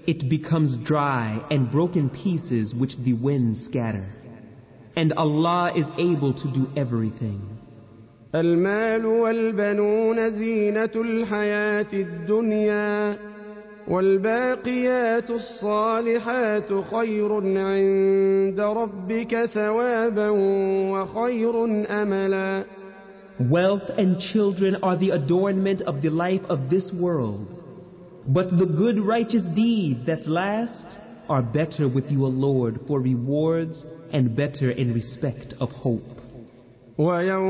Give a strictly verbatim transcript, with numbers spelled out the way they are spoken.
it becomes dry and broken pieces which the winds scatter. And Allah is able to do everything. المال والبنون زينة الحياة الدنيا والباقيات الصالحات خير عند ربك ثوابا وخير أملا. Wealth and children are the adornment of the life of this world, but the good righteous deeds that last are better with your Lord for rewards and better in respect of hope.